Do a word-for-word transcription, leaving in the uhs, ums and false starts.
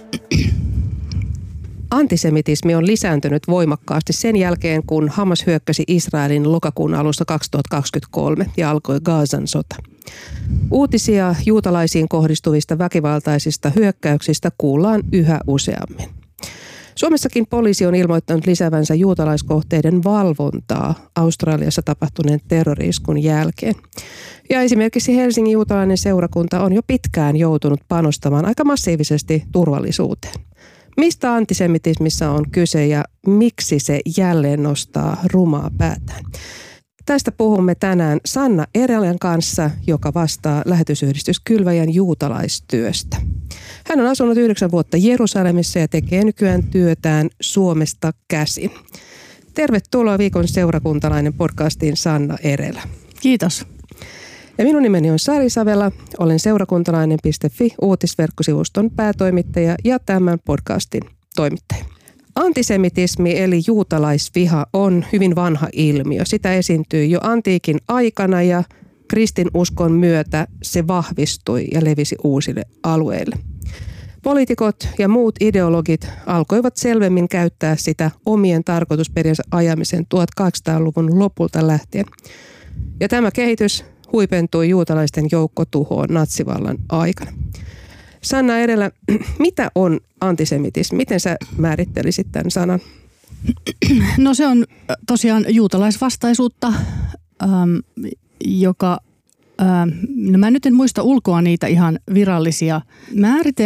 Antisemitismi on lisääntynyt voimakkaasti sen jälkeen, kun Hamas hyökkäsi Israelin lokakuun alussa kaksituhattakaksikymmentäkolme ja alkoi Gazan sota. Uutisia juutalaisiin kohdistuvista väkivaltaisista hyökkäyksistä kuullaan yhä useammin. Suomessakin poliisi on ilmoittanut lisäävänsä juutalaiskohteiden valvontaa Australiassa tapahtuneen terrori-iskun jälkeen. Ja esimerkiksi Helsingin juutalainen seurakunta on jo pitkään joutunut panostamaan aika massiivisesti turvallisuuteen. Mistä antisemitismissa on kyse ja miksi se jälleen nostaa rumaa päätään? Tästä puhumme tänään Sanna Erelän kanssa, joka vastaa lähetysyhdistys Kylväjän juutalaistyöstä. Hän on asunut yhdeksän vuotta Jerusalemissa ja tekee nykyään työtään Suomesta käsin. Tervetuloa Viikon seurakuntalainen podcastiin, Sanna Erelä. Kiitos. Ja minun nimeni on Sari Savela, olen seurakuntalainen piste fi uutisverkkosivuston päätoimittaja ja tämän podcastin toimittaja. Antisemitismi eli juutalaisviha on hyvin vanha ilmiö. Sitä esiintyi jo antiikin aikana ja kristinuskon myötä se vahvistui ja levisi uusille alueille. Poliitikot ja muut ideologit alkoivat selvemmin käyttää sitä omien tarkoitusperiensä ajamisen tuhatkahdeksansataaluvun lopulta lähtien. Ja tämä kehitys huipentui juutalaisten joukkotuhoon natsivallan aikana. Sanna Erelä, mitä on antisemitismi? Miten sä määrittelisit tämän sanan? No se on tosiaan juutalaisvastaisuutta, ähm, joka, ähm, no mä nyt en muista ulkoa niitä ihan virallisia määritelmiä.